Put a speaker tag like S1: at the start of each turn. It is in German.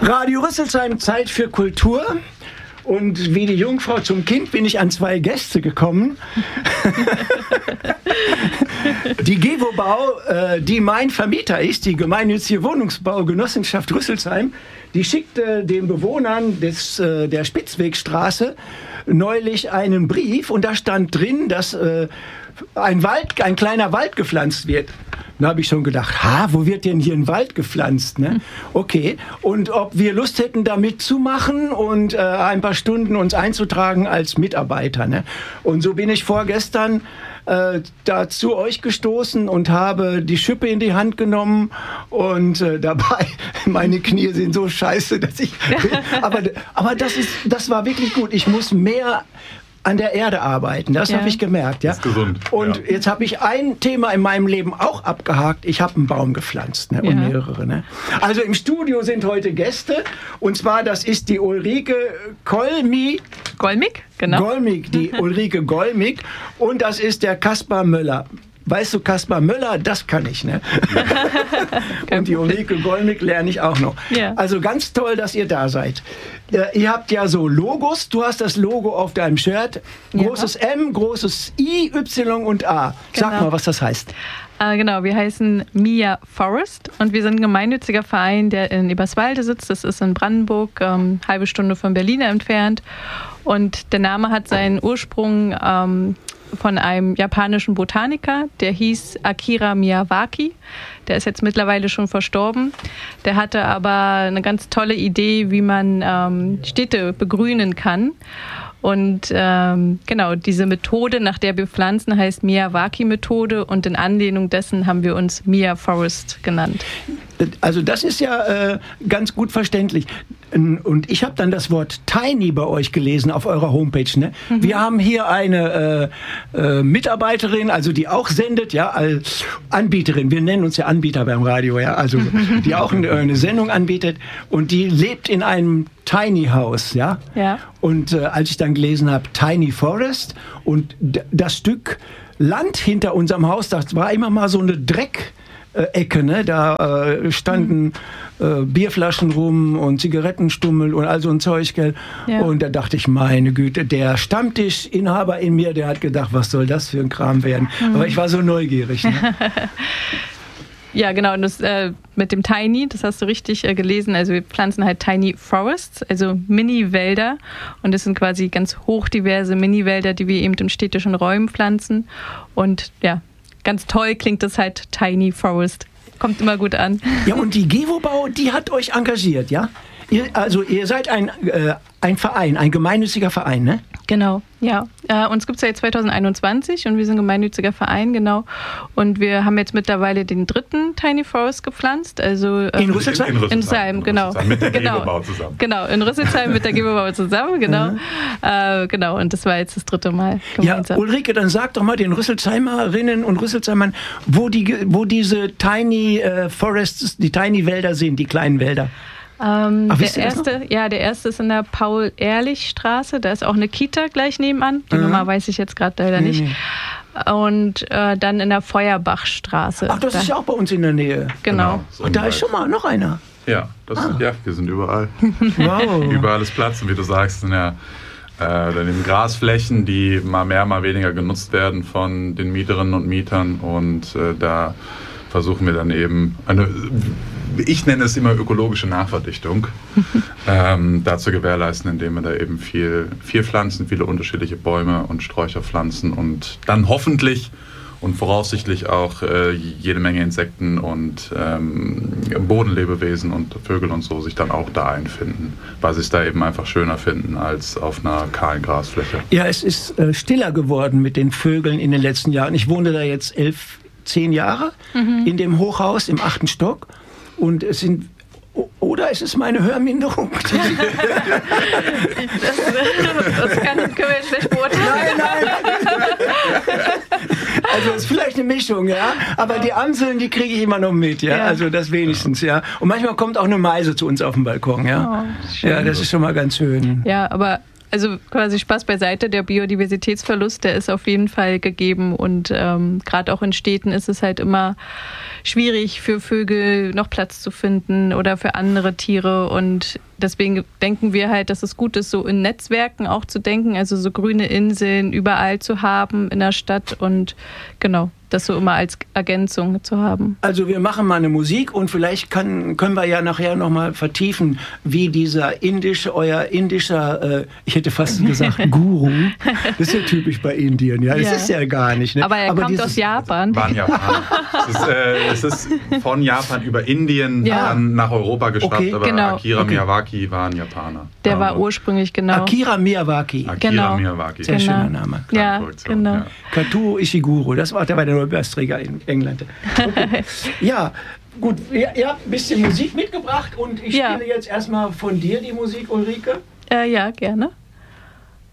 S1: Radio Rüsselsheim, Zeit für Kultur. Und wie die Jungfrau zum Kind bin ich an 2 Gäste gekommen. Die GEWO-Bau, die mein Vermieter ist, die gemeinnützige Wohnungsbaugenossenschaft Rüsselsheim, die schickte den Bewohnern der Spitzwegstraße neulich einen Brief und da stand drin, dass ein kleiner Wald gepflanzt wird. Da habe ich schon gedacht, wo wird denn hier ein Wald gepflanzt? Ne? Okay, und ob wir Lust hätten, da mitzumachen und ein paar Stunden uns einzutragen als Mitarbeiter. Ne? Und so bin ich vorgestern da zu euch gestoßen und habe die Schippe in die Hand genommen und dabei, meine Knie sind so scheiße, dass ich... aber das war wirklich gut. Ich muss mehr an der Erde arbeiten, das habe ich gemerkt. Ja?
S2: Das ist gesund.
S1: Und jetzt habe ich ein Thema in meinem Leben auch abgehakt. Ich habe einen Baum gepflanzt, ne? Und mehrere. Ne? Also im Studio sind heute Gäste und zwar, das ist die Ulrike Golmig, genau. Golmig, die Ulrike Golmig und das ist der Kaspar Möller. Weißt du, Kaspar Möller, das kann ich, ne? Und die Ulrike Golmig lerne ich auch noch. Ja. Also ganz toll, dass ihr da seid. Ihr habt ja so Logos. Du hast das Logo auf deinem Shirt. Großes M, großes I, Y und A. Sag mal, was das heißt.
S3: Genau, wir heißen Mia Forest und wir sind ein gemeinnütziger Verein, der in Eberswalde sitzt. Das ist in Brandenburg, halbe Stunde von Berlin entfernt. Und der Name hat seinen Ursprung von einem japanischen Botaniker, der hieß Akira Miyawaki. Der ist jetzt mittlerweile schon verstorben. Der hatte aber eine ganz tolle Idee, wie man Städte begrünen kann. Und genau, diese Methode, nach der wir pflanzen, heißt Miyawaki-Methode und in Anlehnung dessen haben wir uns Mia Forest genannt.
S1: Also das ist ja ganz gut verständlich. Und ich habe dann das Wort Tiny bei euch gelesen auf eurer Homepage. Ne? Mhm. Wir haben hier eine Mitarbeiterin, also die auch sendet, ja, als Anbieterin. Wir nennen uns ja Anbieter beim Radio, ja, also die auch eine Sendung anbietet und die lebt in einem Tiny House, ja. Ja. Und als ich dann gelesen habe Tiny Forest und das Stück Land hinter unserem Haus, das war immer mal so eine Dreckecke, ne? Da standen Bierflaschen rum und Zigarettenstummel und all so ein Zeug, gell? Ja. Und da dachte ich, meine Güte, der Stammtischinhaber in mir, der hat gedacht, was soll das für ein Kram werden? Mhm. Aber ich war so neugierig. Ne?
S3: Ja, genau. Und das mit dem Tiny, das hast du richtig gelesen. Also wir pflanzen halt Tiny Forests, also Mini-Wälder. Und das sind quasi ganz hochdiverse Mini-Wälder, die wir eben in städtischen Räumen pflanzen. Und ja, ganz toll klingt das halt Tiny Forest. Kommt immer gut an.
S1: Ja, und die GEWO-Bau, die hat euch engagiert, ja? Ihr seid ein Verein, ein gemeinnütziger Verein, ne?
S3: Genau, ja. Uns gibt es seit 2021 und wir sind ein gemeinnütziger Verein, genau. Und wir haben jetzt mittlerweile den 3. Tiny Forest gepflanzt. Also,
S1: in Rüsselsheim?
S3: In Rüsselsheim, genau.
S2: Mit der GEWO-Bau zusammen.
S3: Genau, in Rüsselsheim mit der GEWO-Bau zusammen, genau. Genau, und das war jetzt das 3. Mal gemeinsam.
S1: Ja, Ulrike, dann sag doch mal den Rüsselsheimerinnen und Rüsselsheimern, wo diese Tiny Forests, die Tiny Wälder sind, die kleinen Wälder.
S3: Der erste ist in der Paul-Ehrlich-Straße. Da ist auch eine Kita gleich nebenan. Die Nummer weiß ich jetzt gerade leider nicht. Und dann in der Feuerbachstraße.
S1: Ach, das ist ja auch bei uns in der Nähe.
S3: Genau.
S1: So und da ist schon mal noch einer.
S2: Ja, wir sind überall.
S1: Wow.
S2: Überall ist Platz. Und wie du sagst, sind ja daneben Grasflächen, die mal mehr, mal weniger genutzt werden von den Mieterinnen und Mietern. Und da versuchen wir dann eben ich nenne es immer ökologische Nachverdichtung, da zu gewährleisten, indem wir da eben viel pflanzen, viele unterschiedliche Bäume und Sträucher pflanzen und dann hoffentlich und voraussichtlich auch jede Menge Insekten und Bodenlebewesen und Vögel und so sich dann auch da einfinden, weil sie es da eben einfach schöner finden als auf einer kahlen Grasfläche.
S1: Ja, es ist stiller geworden mit den Vögeln in den letzten Jahren. Ich wohne da jetzt 10 Jahre in dem Hochhaus im 8. Stock. Und es sind, oder es ist meine Hörminderung.
S3: Das können wir jetzt schlecht beurteilen.
S1: Nein. Also es ist vielleicht eine Mischung, ja. Aber die Amseln, die kriege ich immer noch mit, ja. Also das wenigstens, ja. Und manchmal kommt auch eine Meise zu uns auf den Balkon, ja.
S3: Oh, schön.
S1: Ja, das ist schon mal ganz schön.
S3: Ja, aber also quasi Spaß beiseite, der Biodiversitätsverlust, der ist auf jeden Fall gegeben und gerade auch in Städten ist es halt immer schwierig für Vögel noch Platz zu finden oder für andere Tiere und deswegen denken wir halt, dass es gut ist, so in Netzwerken auch zu denken, also so grüne Inseln überall zu haben in der Stadt und genau, das so immer als Ergänzung zu haben.
S1: Also wir machen mal eine Musik und vielleicht können wir ja nachher nochmal vertiefen, wie euer indischer, ich hätte fast gesagt Guru, das ist ja typisch bei Indien, ja, das ist ja gar nicht. Ne?
S3: Aber er kommt aus Japan.
S2: War ein Japaner. Es ist von Japan über Indien dann nach Europa geschafft, aber genau. Akira Miyawaki war ein Japaner.
S3: Der war ursprünglich, genau.
S1: Akira Miyawaki.
S2: Miyawaki.
S1: Sehr schöner Name.
S3: Ja, genau.
S1: Ja. Kazuo Ishiguro, der war der Nobelpreisträger in England. Okay. Ja, gut, ihr habt ein bisschen Musik mitgebracht und ich spiele jetzt erstmal von dir die Musik, Ulrike.
S3: Ja, gerne.